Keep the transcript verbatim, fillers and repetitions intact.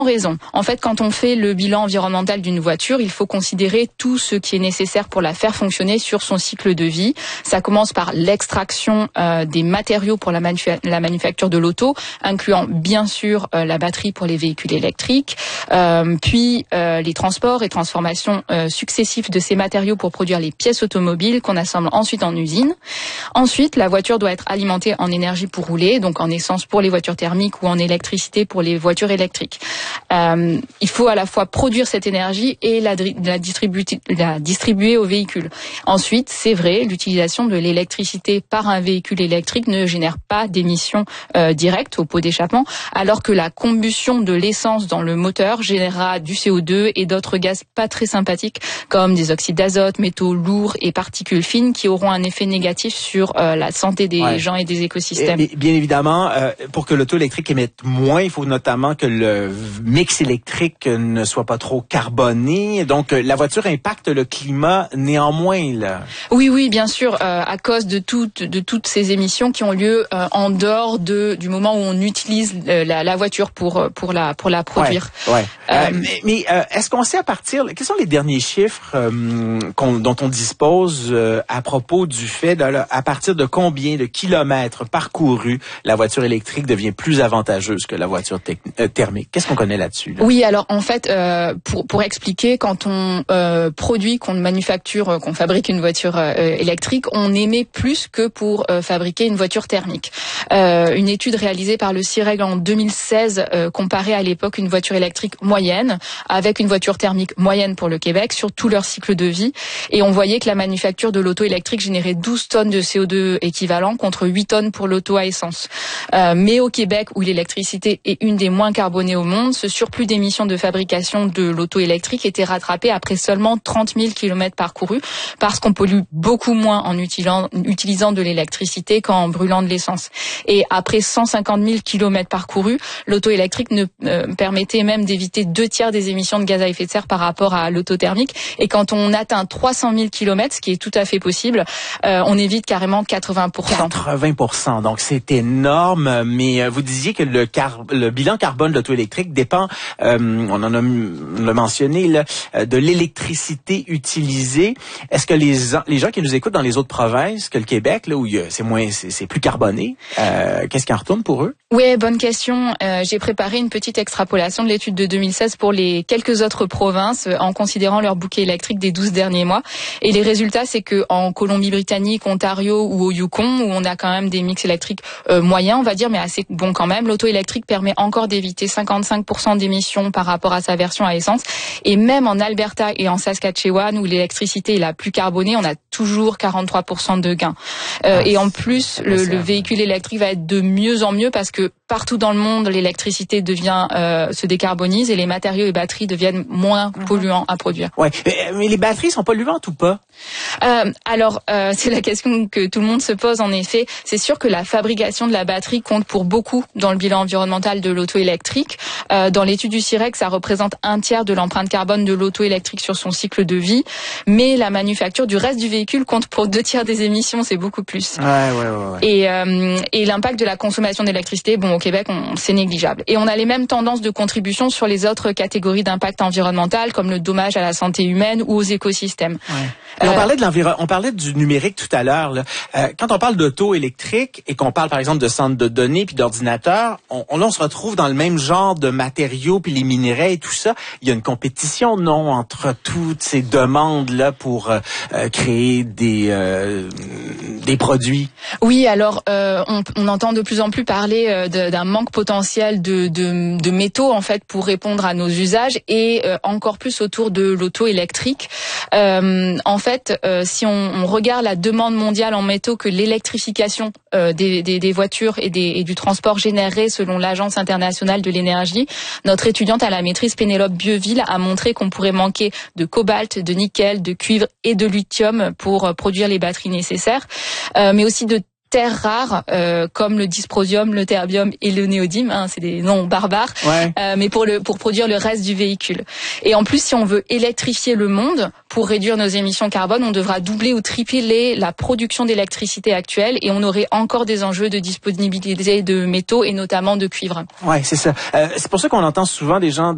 raison. En fait, quand on fait le bilan environnemental d'une voiture, il faut considérer tout ce qui est nécessaire pour la faire fonctionner sur son cycle de vie. Ça commence par l'extraction euh, des matériaux pour la, manufa- la manufacture de l'auto, incluant bien sûr euh, la batterie pour les véhicules électriques, euh, puis euh, les transports et transformations euh, successives de ces matériaux pour produire les pièces automobiles qu'on assemble ensuite en usine. Ensuite, la voiture doit être alimentée en énergie pour rouler, donc en essence pour les voitures thermiques ou en électricité pour les voitures électriques. Euh, il faut à la fois produire cette énergie et la, la, distribuer, la distribuer aux véhicules. Ensuite, c'est vrai, l'utilisation de l'électricité par un véhicule électrique ne génère pas d'émissions euh, directes au pot d'échappement, alors que la combustion de l'essence dans le moteur générera du C O deux et d'autres gaz pas très sympathiques, comme des oxydes d'azote, métaux lourds et particules fines qui auront un effet négatif sur euh, la santé des ouais. gens et des écosystèmes. Et, bien évidemment, euh, pour que l'auto électrique émette moins, il faut notamment que le mix électrique ne soit pas trop carboné. Donc, la voiture impacte le climat néanmoins, là. Oui, oui, bien sûr, euh, à cause de toutes, de toutes ces émissions qui ont lieu euh, en dehors de, du moment où on utilise euh, la, la voiture pour, pour, la, pour la produire. Ouais, ouais. Euh, euh, mais mais euh, est-ce qu'on sait à partir, quels sont les derniers chiffres euh, qu'on, dont on dispose euh, à propos du fait, de, à partir de combien de kilomètres parcourus la voiture électrique devient plus avantageuse que la voiture tec- euh, thermique? Qu'est-ce qu'on connaît là-dessus? Là? Oui, alors en fait, euh, pour, pour expliquer, quand on euh, produit, qu'on manufacture, qu'on fabrique une voiture euh, électrique, on émet plus que pour euh, fabriquer une voiture thermique. Euh, une étude réalisée par le C I R E G en deux mille seize euh, comparait à l'époque une voiture électrique moyenne avec une voiture thermique moyenne pour le Québec sur tout leur cycle de vie. Et on voyait que la manufacture de l'auto électrique générait douze tonnes de C O deux équivalent contre huit tonnes pour l'auto à essence. Euh, mais au Québec, où l'électricité est une des moins carbonées au monde, ce surplus d'émissions de fabrication de l'auto électrique était rattrapé après seulement trente mille kilomètres parcourus parce qu'on pollue beaucoup moins en utilisant, utilisant de l'électricité qu'en brûlant de l'essence. Et après cent cinquante mille kilomètres parcourus, l'auto électrique ne euh, permettait même d'éviter deux tiers des émissions de gaz à effet de serre par rapport à l'auto thermique. Et quand on atteint trois cent mille kilomètres, ce qui est tout à fait possible, euh, on évite carrément quatre-vingts pour cent. quatre-vingts pour cent, donc c'est énorme. Mais vous disiez que le, car- le bilan carbone de l'auto électrique dépend, euh, on en a on l'a mentionné, là, de l'électricité utilisée. Est-ce que les, les gens qui nous écoutent dans les autres provinces que le Québec, là où il y a, c'est moins, c'est, c'est plus carboné, euh, qu'est-ce qui en retourne pour eux? Oui, bonne question. Euh, j'ai préparé une petite extrapolation de l'étude de deux mille seize pour les quelques autres provinces euh, en considérant leur bouquet électrique des douze derniers mois. Et les résultats, c'est que en Colombie-Britannique, Ontario ou au Yukon, où on a quand même des mix électriques euh, moyens, on va dire, mais assez bons quand même, l'auto électrique permet encore d'éviter cinquante-cinq pour cent d'émissions par rapport à sa version à essence. Et même en Alberta et en Saskatchewan, où l'électricité est la plus carbonée, on a toujours quarante-trois pour cent de gains. Euh, ah, et en plus, le, le véhicule électrique va être de mieux en mieux parce que partout dans le monde, l'électricité devient euh, se décarbonise et les matériaux et batteries deviennent moins polluants à produire. Ouais, mais les batteries sont polluantes ou pas? Euh, alors, euh, c'est la question que tout le monde se pose en effet. C'est sûr que la fabrication de la batterie compte pour beaucoup dans le bilan environnemental de l'auto électrique. Euh, dans l'étude du C I R E G, ça représente un tiers de l'empreinte carbone de l'auto électrique sur son cycle de vie. Mais la manufacture du reste du véhicule compte pour deux tiers des émissions, c'est beaucoup plus. Ouais, ouais, ouais, ouais. Et, euh, et l'impact de la consommation d'électricité, bon, au Québec, on, c'est négligeable. Et on a les mêmes tendances de contribution sur les autres catégories d'impact environnemental, comme le dommage à la santé humaine ou aux écosystèmes. Ouais. Et on parlait de l'environ, on parlait du numérique tout à l'heure. Là. Euh, quand on parle d'auto électrique et qu'on parle par exemple de centres de données puis d'ordinateurs, on, on, on se retrouve dans le même genre de matériaux puis les minerais et tout ça. Il y a une compétition, non, entre toutes ces demandes là pour euh, créer des euh, des produits. Oui, alors euh, on, on entend de plus en plus parler euh, de, d'un manque potentiel de, de, de métaux en fait pour répondre à nos usages et euh, encore plus autour de l'auto électrique. Euh, en fait, euh, si on, on regarde la demande mondiale en métaux que l'électrification euh, des, des, des voitures et, des, et du transport générerait selon l'Agence internationale de l'énergie, notre étudiante à la maîtrise Pénélope Bieville a montré qu'on pourrait manquer de cobalt, de nickel, de cuivre et de lithium pour produire les batteries nécessaires, euh, mais aussi de terres rares euh, comme le dysprosium, le terbium et le néodyme, hein, c'est des noms barbares, ouais. euh, mais pour le pour produire le reste du véhicule. Et en plus, si on veut électrifier le monde pour réduire nos émissions carbone, on devra doubler ou tripler la production d'électricité actuelle et on aurait encore des enjeux de disponibilité de métaux et notamment de cuivre. Ouais, c'est ça. Euh, c'est pour ça qu'on entend souvent des gens